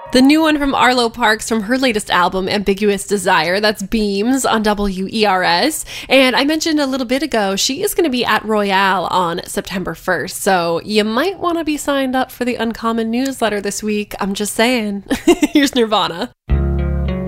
The new one from Arlo Parks from her latest album, Ambiguous Desire. That's Beams on WERS. And I mentioned a little bit ago, she is going to be at Royale on September 1st. So you might want to be signed up for the Uncommon newsletter this week. I'm just saying. Here's Nirvana.